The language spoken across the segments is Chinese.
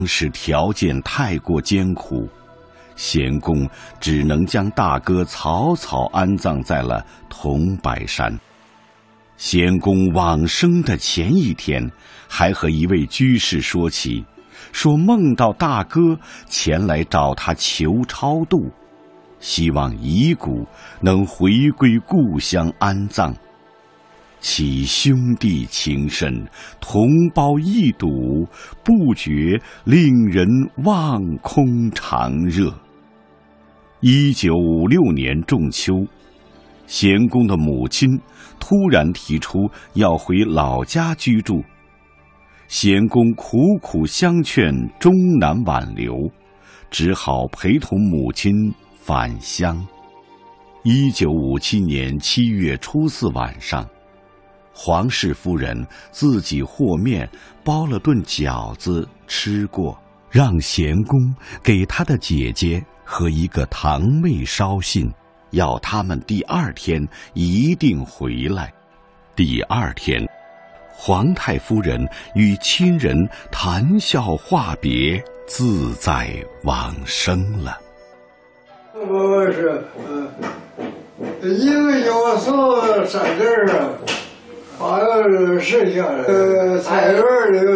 是条件太过艰苦，贤公只能将大哥草草安葬在了桐柏山。贤公往生的前一天，还和一位居士说起，说梦到大哥前来找他求超度，希望遗骨能回归故乡安葬。其兄弟情深，同胞一睹，不觉令人望空长热。1956年仲秋，贤公的母亲突然提出要回老家居住，贤公苦苦相劝，终难挽留，只好陪同母亲返乡。1957年7月初4晚上，黄氏夫人自己和面包了顿饺子吃过，让贤公给他的姐姐和一个堂妹捎信，要他们第2天一定回来。第2天，皇太夫人与亲人谈笑话别，自在往生了。 我是因为有所3字啊。把剩下的菜园里有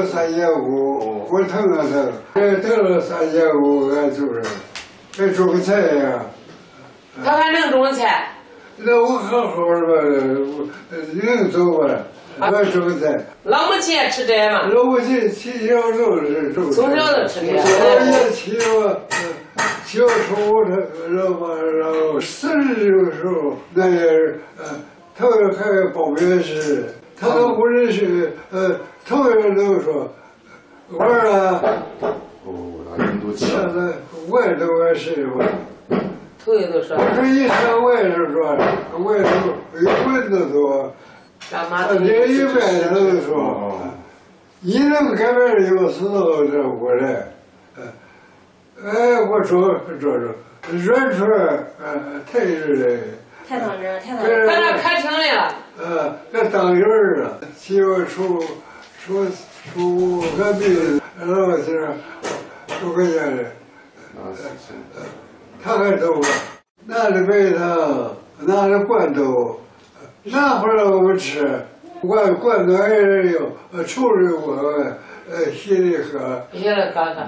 3.5，我腾了腾，腾了3.5，俺就是该种个菜呀。 他还能种菜？ 那我好好的吧，能种吧？我种个菜。 老母亲也吃这吗？ 老母亲从小就是种。 从小就吃这。 我也起我小时候然后40的时候，那也是头还报名时，他都不认识，头一个都说，玩啊。现在外头还是我。 头一个说。 我说一看外头说，外头有蚊子多，他这一外头说，你能改变有死到这过来，我说软出来，太热了。 太当真，太当真。搁那开庭来了。 搁当院儿了，媳妇出隔壁老先生住个家里，他还走了，拿着白糖，拿着罐头，拿回来我们吃，罐头还是有抽着我稀里喝。 稀里喝喝。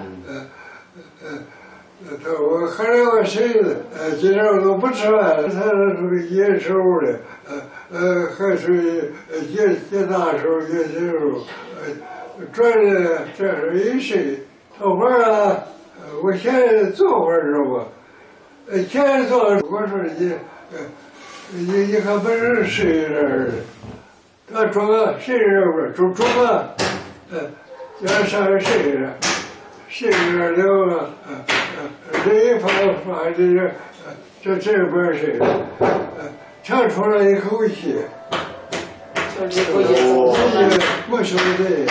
我后来我谁今天我都不吃饭了，他属于野手的，还属于野大手、野小手，转的这是一睡，头会儿啊，我现在坐会儿知道不？现在坐，我说你还不是睡这儿的，他装个睡这不装个，叫上面睡着，睡着了这一发这边睡，长出来一口气，没什么的。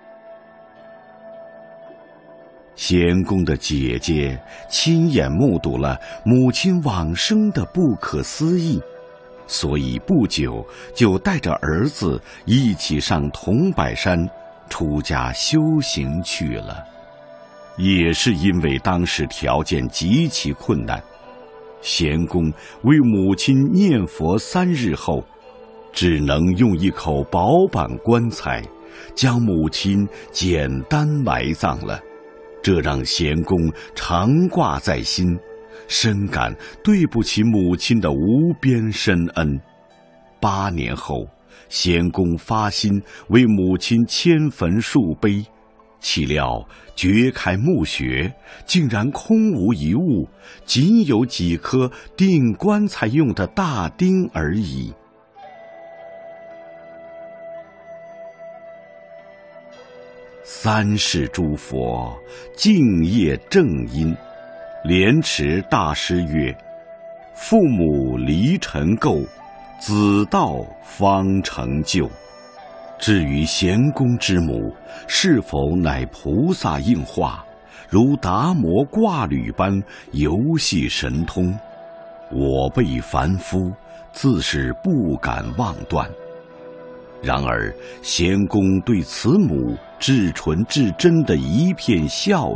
贤公的姐姐亲眼目睹了母亲往生的不可思议，所以不久就带着儿子一起上桐柏山出家修行去了。也是因为当时条件极其困难，贤公为母亲念佛3日后，只能用一口薄板棺材将母亲简单埋葬了。这让贤公常挂在心，深感对不起母亲的无边深恩。8年后，贤公发心为母亲迁坟树碑，岂料掘开墓穴，竟然空无一物，仅有几颗钉棺材用的大钉而已。3世诸佛敬业正因，莲池大师曰：父母离尘垢，子道方成就。至于贤公之母是否乃菩萨应化，如达摩挂履般游戏神通，我辈凡夫自是不敢妄断。 然而，贤公对慈母至纯至真的一片孝